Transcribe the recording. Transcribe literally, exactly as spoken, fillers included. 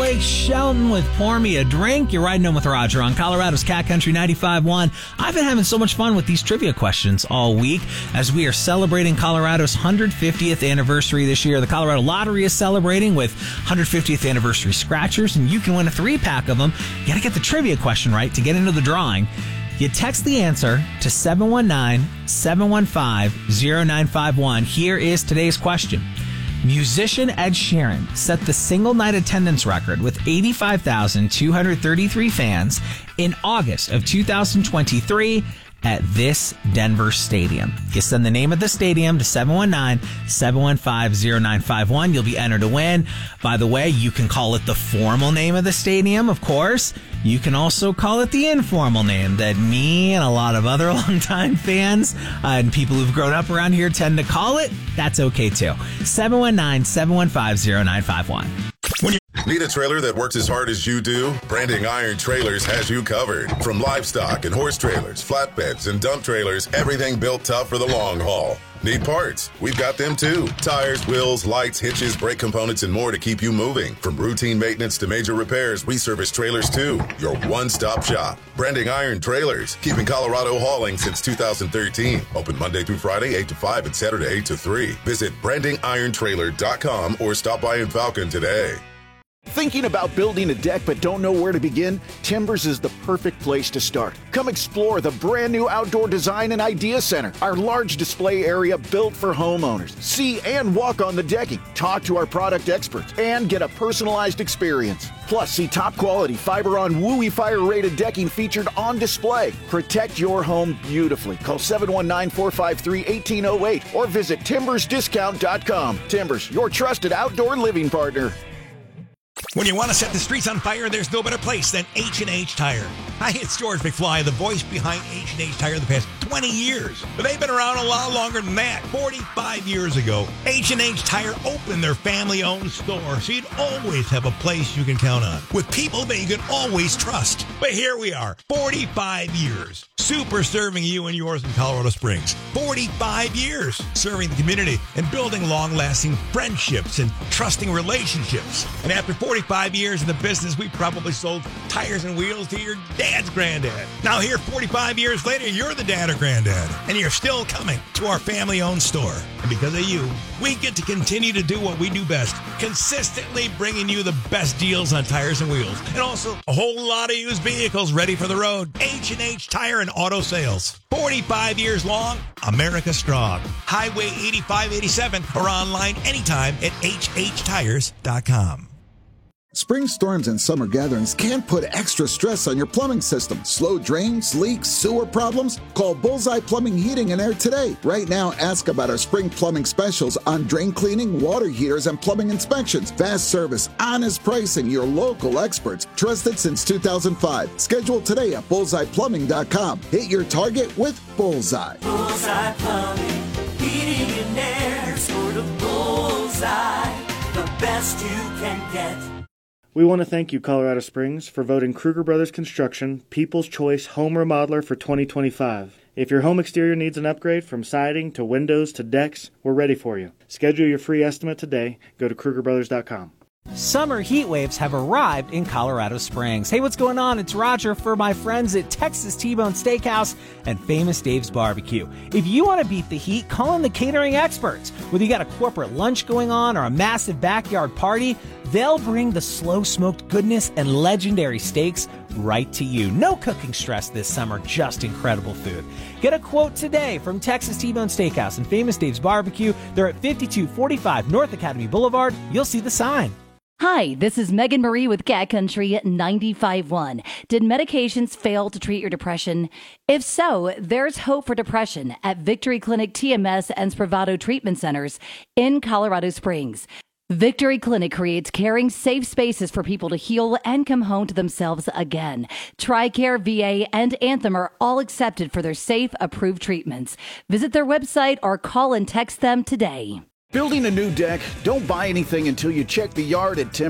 Blake Shelton with Pour Me a Drink. You're riding home with Roger on Colorado's Cat Country ninety-five point one. I've been having so much fun with these trivia questions all week as we are celebrating Colorado's one hundred fiftieth anniversary this year. The Colorado Lottery is celebrating with one hundred fiftieth anniversary scratchers, and you can win a three-pack of them. You got to get the trivia question right to get into the drawing. You text the answer to seven one nine, seven one five, zero nine five one. Here is today's question. Musician Ed Sheeran set the single night attendance record with eighty-five thousand two hundred thirty-three fans in August of two thousand twenty-three at this Denver stadium. You send the name of the stadium to seven one nine, seven one five, zero nine five one. You'll be entered to win. By the way, you can call it the formal name of the stadium, of course. You can also call it the informal name that me and a lot of other longtime fans uh, and people who've grown up around here tend to call it. That's okay too. seven one nine, seven one five, zero nine five one. When you need a trailer that works as hard as you do? Branding Iron Trailers has you covered. From livestock and horse trailers, flatbeds, and dump trailers, everything built tough for the long haul. Need parts? We've got them too. Tires, wheels, lights, hitches, brake components, and more to keep you moving. From routine maintenance to major repairs, we service trailers too. Your one-stop shop. Branding Iron Trailers. Keeping Colorado hauling since two thousand thirteen. Open Monday through Friday, eight to five, and Saturday, eight to three. Visit branding iron trailer dot com or stop by in Falcon today. Thinking about building a deck but don't know where to begin? Timbers is the perfect place to start. Come explore the brand new Outdoor Design and Idea Center, our large display area built for homeowners. See and walk on the decking, talk to our product experts, and get a personalized experience. Plus, see top quality fiber-on WUI fire-rated decking featured on display. Protect your home beautifully. Call seven one nine, four five three, one eight zero eight or visit timbers discount dot com. Timbers, your trusted outdoor living partner. When you want to set the streets on fire, there's no better place than H and H Tire. Hi, it's George McFly, the voice behind H and H Tire the past twenty years. But they've been around a lot longer than that. forty-five years ago, H and H Tire opened their family-owned store, so you'd always have a place you can count on, with people that you can always trust. But here we are, forty-five years, super serving you and yours in Colorado Springs. forty-five years serving the community and building long-lasting friendships and trusting relationships. And after forty-five years in the business, we probably sold tires and wheels to your dad's granddad. Now here, forty-five years later, you're the dad or granddad, and you're still coming to our family-owned store. And because of you, we get to continue to do what we do best, consistently bringing you the best deals on tires and wheels, and also a whole lot of used vehicles ready for the road. H and H Tire and Auto Sales. forty-five years long, America strong. Highway eighty-five eighty-seven or online anytime at h h tires dot com. Spring storms and summer gatherings can put extra stress on your plumbing system. Slow drains, leaks, sewer problems? Call Bullseye Plumbing, Heating and Air today. Right now, ask about our spring plumbing specials on drain cleaning, water heaters, and plumbing inspections. Fast service, honest pricing, your local experts. Trusted since two thousand five. Schedule today at bullseye plumbing dot com. Hit your target with Bullseye. Bullseye Plumbing, Heating and Air. Sort of Bullseye, the best you can get. We want to thank you, Colorado Springs, for voting Kruger Brothers Construction People's Choice Home Remodeler for twenty twenty-five. If your home exterior needs an upgrade from siding to windows to decks, we're ready for you. Schedule your free estimate today. Go to kruger brothers dot com. Summer heat waves have arrived in Colorado Springs. Hey, what's going on? It's Roger for my friends at Texas T-Bone Steakhouse and Famous Dave's Barbecue. If you want to beat the heat, call in the catering experts. Whether you got a corporate lunch going on or a massive backyard party, they'll bring the slow-smoked goodness and legendary steaks right to you. No cooking stress this summer, just incredible food. Get a quote today from Texas T-Bone Steakhouse and Famous Dave's Barbecue. They're at fifty-two forty-five North Academy Boulevard. You'll see the sign. Hi, this is Megan Marie with Cat Country ninety-five point one. Did medications fail to treat your depression? If so, there's hope for depression at Victory Clinic T M S and Spravato Treatment Centers in Colorado Springs. Victory Clinic creates caring, safe spaces for people to heal and come home to themselves again. TRICARE, V A, and Anthem are all accepted for their safe, approved treatments. Visit their website or call and text them today. Building a new deck? Don't buy anything until you check the yard at Tim.